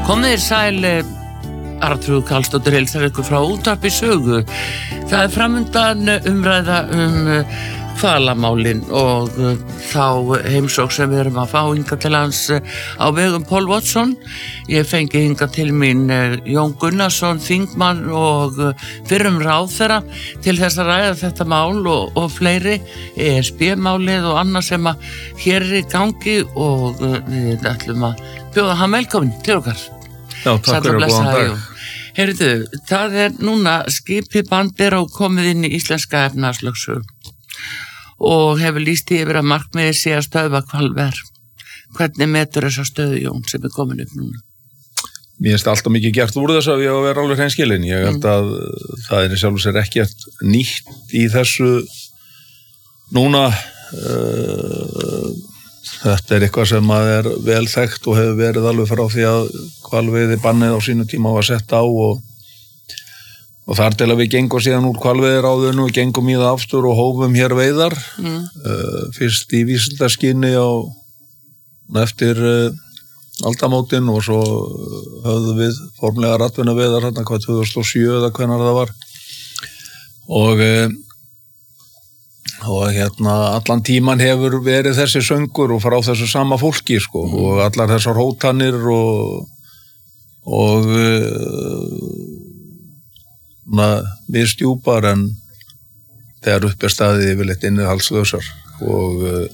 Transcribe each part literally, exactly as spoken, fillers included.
Komið þér sæl, Arnþrúður Karlsdóttir heilsar ykkur frá Útvarpi Sögu. Það er framundan umræða um hvalamálin og þá heimsókn sem við erum að fá hingað til hans á vegum Paul Watson. Ég fengi hingað til mín Jón Gunnarsson, þingmann og fyrrum ráðherra til þess að ræða þetta mál og, og fleiri, E S B-málið og annað sem að hér er í gangi og við ætlum að bjóða hann velkomin til okkar. Já, takk fyrir að góðan dag. Heyrðu, það er núna skipið Bandera og komið inn í íslenska efnahagslögsögu og hefur lýst yfir að markmiðið sé að stöðva hvalveiðar. Hvernig metur þessa stöðu, Jón, sem er komin upp núna? Mér finnst alltaf mikið gert úr þess að ég á að vera alveg hreinskilinn. Ég held að mm. það er í sjálfu sér ekkert nýtt í þessu núna. Uh, þetta er eitthvað sem að er vel þekkt og hefur verið alveg frá því að hvalveiði bannið á sínu tíma var sett á og, og þar til að við gengum síðan úr hvalveiðiráðinu og gengum í það aftur og hófum hér veiðar. Mm. Uh, fyrst í vísindaskyni á eftir uh, aldamótin og svo höfðum við formlega atvinnuveiðar hérna hvað tvö þúsund og sjö eða hvenær það var og uh, og hérna allan tíman hefur verið þessi söngur og frá þessu sama fólki sko mm. og allar þessar hótanir og og na, við stjúpar en þegar upp er staðið yfirleitt innihalslausar og uh,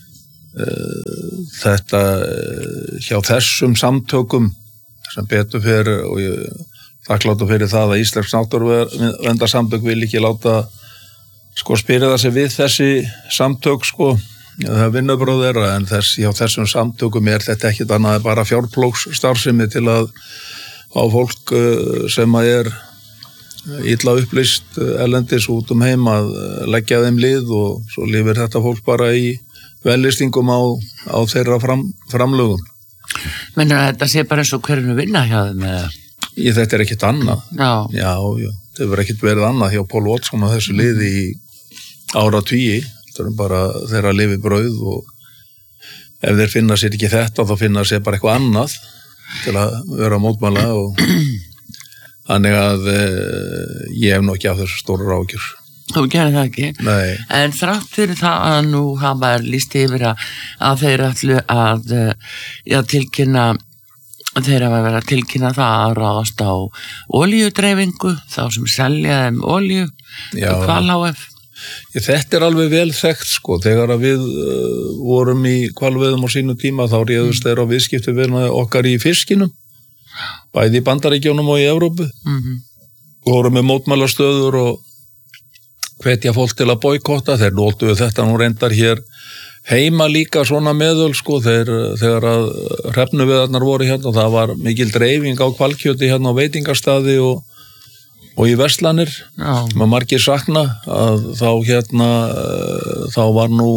þetta hjá þessum samtökum sem betur fyrir og ég þakklátur fyrir það að Íslensk náttúruverndarsamtök vil ekki láta sko spyrja það sig við þessi samtök sko, það er vinnubröð þeirra en þess, hjá þessum samtökum er þetta ekkit annað bara fjárplóksstarfsemi til að á fólk sem að er illa upplýst erlendis út um heim að leggja þeim lið og svo lifir þetta fólk bara í vellistingum á, á þeirra fram, framlögum. Menn að þetta sé bara eins og hverjum vinna hjá þeim eða? Í þetta er ekkit annað. Já. Já, já. Það hefur ekkert verið annað hjá Paul Watson á þessu liði í áratugi. Það er bara þeirra lifi brauð og ef þeir finna sér ekki þetta þá finna sér bara eitthvað annað til að vera að mótmæla og þannig að e, ég hef nú ekki af þessu stóru áhyggjur. Þú gerir það ekki? Nei. En þrátt fyrir það að nú hafa lýst yfir að, að þeir ætlu að já, tilkynna Þeir hafa verið að tilkynna það að ráðast á olíudreifingu, þá sem selja þeim olíu, Hval H F. Þetta er alveg vel þekkt sko, þegar við uh, vorum í hvalveiðum á sínu tíma þá réðust þeir á viðskipti við okkar í fiskinum, bæði í Bandaríkjunum og í Evrópu. Mm-hmm. Vorum með mótmælastöður og hvetja fólk til að boykotta, þeir nótuðu þetta nú reyndar hér heima líka svona meðöl sko þegar, þegar að hrefnuveiðarnar voru hérna og það var mikil dreifing á hvalkjöti hérna á veitingastaði og, og í verslanir maður margir sakna að þá hérna þá var nú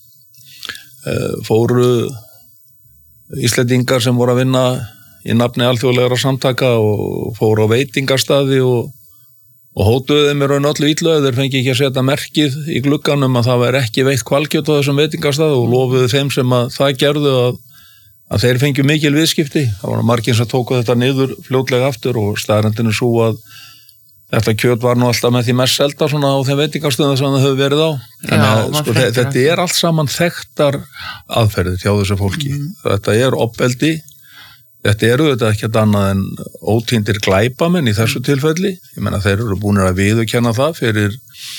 fóru Íslendingar sem voru að vinna í nafni alþjóðlegra samtaka og fóru á veitingastaði og og hótuðu þeim í raun öllu illu ef þeir fengi ekki að setja merkið í glugganum að það væri ekki veitt hvalkjöt á þessum veitingastað og lofuðu þeim sem að það gerðu að, að þeir fengju mikil viðskipti. Það var margir sem tóku þetta niður fljótlega aftur og staðreyndin er svo að þetta kjöt var nú alltaf með því mest selda svona á þeim veitingastöðum sem það hefur verið á. En Já, að, sko, þetta er allt saman þekktar aðferðir hjá þessu fólki. Mm. Þetta er uppeldi. Þetta eru þetta ekkert annað en ótíndir glæpamenn í þessu tilfelli. Ég meina þeir eru búin að viðurkenna það fyrir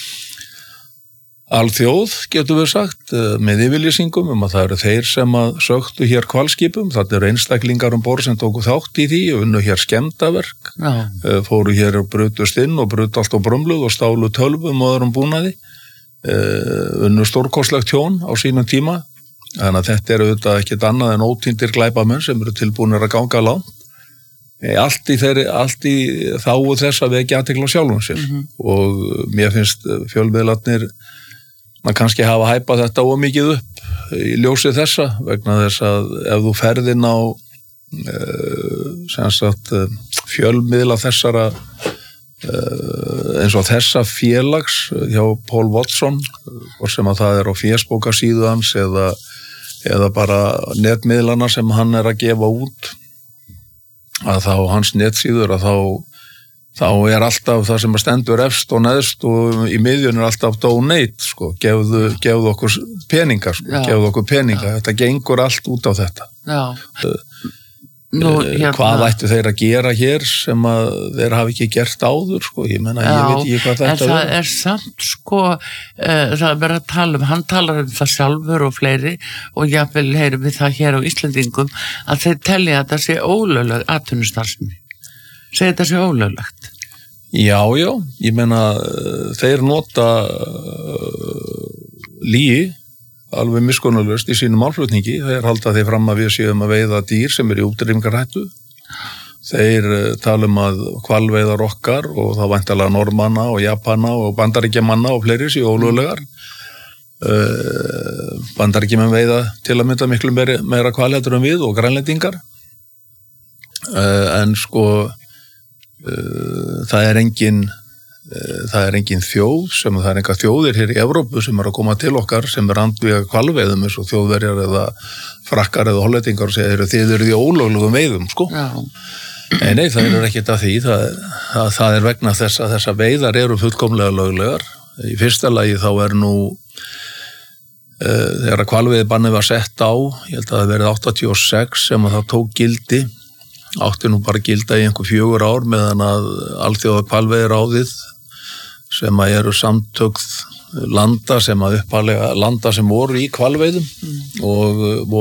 alþjóð, getur við sagt, með yfirlýsingum um að það eru þeir sem að söktu hér hvalskipum. Það eru einstaklingar um borð sem tóku þátt í því og unnu hér skemmdaverk. Já. Fóru hér og brutust inn og brutu allt á brumluð og stálu tölvum og öðrum búnaði. Unnu stórkostlegt tjón á sínum tíma. Þannig að þetta er auðvitað ekkert annað en ótíndir glæpamenn sem eru tilbúinir að ganga langt. Allt í, þeirri, allt í þáu þess að vekja athygli á sjálfum sér. Mm-hmm. Og mér finnst fjölmiðlarnir að kannski hafa hæpað þetta ómikið upp í ljósi þessa vegna þess að ef þú ferðin á uh, sem sagt fjölmiðla þessara uh, eins og þessa félags hjá Paul Watson og sem að það er á fésbókasíðu hans eða eða bara netmiðlana sem hann er að gefa út að þá hans netsíður að þá þá er alltaf það sem stendur efst og neðst og í miðjun er alltaf donate, sko, gefðu, gefðu okkur peninga, sko, Já. gefðu okkur peninga, Já. þetta gengur allt út á þetta. Já. Nú, hérna. Hvað ættu þeir að gera hér sem að þeir hafi ekki gert áður, sko, ég menna, ég veit ekki hvað þetta er. En það er samt, sko, uh, það er verið að tala um, hann talar um það sjálfur og fleiri og jafnvel heyrum við það hér á Íslendingum að þeir telja að það sé ólögleg atvinnustarfsemi. Segir þetta sé ólöglegt? Já, já, ég meina þeir nota uh, lígi alveg miskunnarlaust í sínum málflutningi, þeir halda þeir fram að við séum að veiða dýr sem er í útrýmingarhættu, þeir uh, tala um að hvalveiðar okkar og þá væntanlega Normanna og Japana og Bandaríkjamanna og fleiri séu ólöglegar. Uh, Bandaríkjaman veiða til að mynda miklu meira, meira hvalheldur en við og grænlendingar, uh, en sko það er engin það er engin þjóð sem það er enga þjóðir hér í Evrópu sem er að koma til okkar sem er andvíga hvalveiðum eins og þjóðverjar eða frakkar eða hollendingar og segja þið eru því ólöglegum veiðum, sko. Nei, nei, það er ekkert að því það, það, það er vegna þess að þessa veiðar eru fullkomlega löglegar. Í fyrsta lagi þá er nú uh, þegar að hvalveiðibannið var sett á, ég held að það verið áttatíu og sex sem að það tók gildi, átti nú bara gilda í einhver fjögur ár meðan að alþjóða hvalveiðiráðið sem að eru samtökð landa sem að uppalega landa sem voru í hvalveiðum mm. og